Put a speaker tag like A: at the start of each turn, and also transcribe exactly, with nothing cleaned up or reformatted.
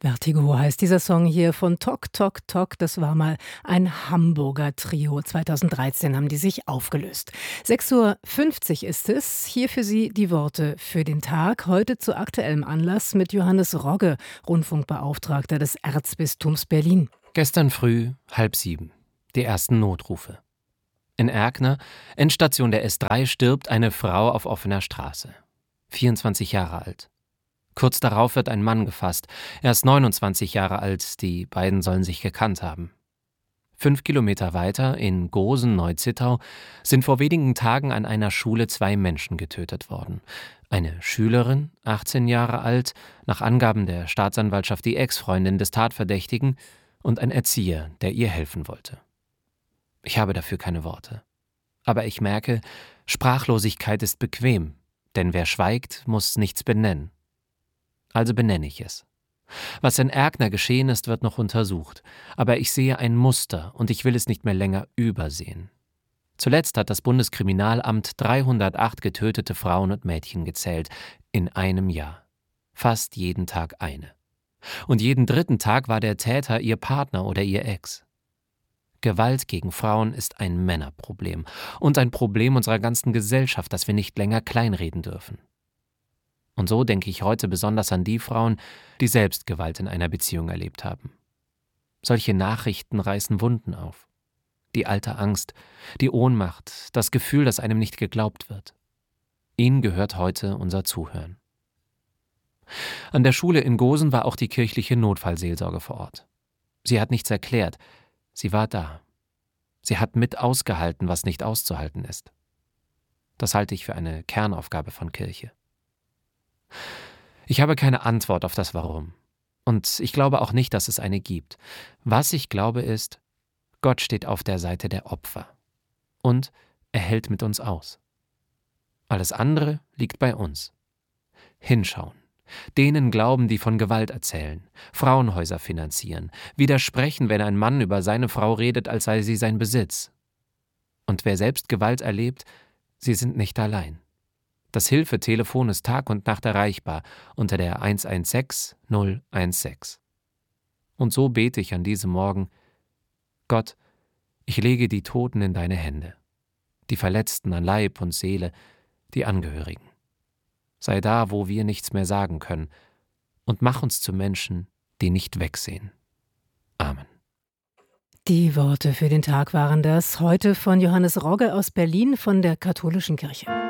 A: Vertigo heißt dieser Song hier von Tok Tok Tok. Das war mal ein Hamburger Trio. zweitausenddreizehn haben die sich aufgelöst. sechs Uhr fünfzig ist es. Hier für Sie die Worte für den Tag. Heute zu aktuellem Anlass mit Johannes Rogge, Rundfunkbeauftragter des Erzbistums Berlin.
B: Gestern früh, halb sieben. Die ersten Notrufe. In Erkner, Endstation der S drei, stirbt eine Frau auf offener Straße. vierundzwanzig Jahre alt. Kurz darauf wird ein Mann gefasst. Er ist neunundzwanzig Jahre alt. Die beiden sollen sich gekannt haben. Fünf Kilometer weiter, in Gosen-Neuzittau, sind vor wenigen Tagen an einer Schule zwei Menschen getötet worden. Eine Schülerin, achtzehn Jahre alt, nach Angaben der Staatsanwaltschaft die Ex-Freundin des Tatverdächtigen, und ein Erzieher, der ihr helfen wollte. Ich habe dafür keine Worte. Aber ich merke, Sprachlosigkeit ist bequem, denn wer schweigt, muss nichts benennen. Also benenne ich es. Was in Erkner geschehen ist, wird noch untersucht. Aber ich sehe ein Muster und ich will es nicht mehr länger übersehen. Zuletzt hat das Bundeskriminalamt dreihundertacht getötete Frauen und Mädchen gezählt. In einem Jahr. Fast jeden Tag eine. Und jeden dritten Tag war der Täter ihr Partner oder ihr Ex. Gewalt gegen Frauen ist ein Männerproblem. Und ein Problem unserer ganzen Gesellschaft, das wir nicht länger kleinreden dürfen. Und so denke ich heute besonders an die Frauen, die selbst Gewalt in einer Beziehung erlebt haben. Solche Nachrichten reißen Wunden auf. Die alte Angst, die Ohnmacht, das Gefühl, dass einem nicht geglaubt wird. Ihnen gehört heute unser Zuhören. An der Schule in Gosen war auch die kirchliche Notfallseelsorge vor Ort. Sie hat nichts erklärt, sie war da. Sie hat mit ausgehalten, was nicht auszuhalten ist. Das halte ich für eine Kernaufgabe von Kirche. Ich habe keine Antwort auf das Warum. Und ich glaube auch nicht, dass es eine gibt. Was ich glaube ist, Gott steht auf der Seite der Opfer. Und er hält mit uns aus. Alles andere liegt bei uns. Hinschauen. Denen glauben, die von Gewalt erzählen, Frauenhäuser finanzieren, widersprechen, wenn ein Mann über seine Frau redet, als sei sie sein Besitz. Und wer selbst Gewalt erlebt, sie sind nicht allein. Das Hilfetelefon ist Tag und Nacht erreichbar unter der eins eins sechs null eins sechs. Und so bete ich an diesem Morgen: Gott, ich lege die Toten in deine Hände, die Verletzten an Leib und Seele, die Angehörigen. Sei da, wo wir nichts mehr sagen können, und mach uns zu Menschen, die nicht wegsehen. Amen.
A: Die Worte für den Tag waren das heute von Johannes Rogge aus Berlin von der Katholischen Kirche.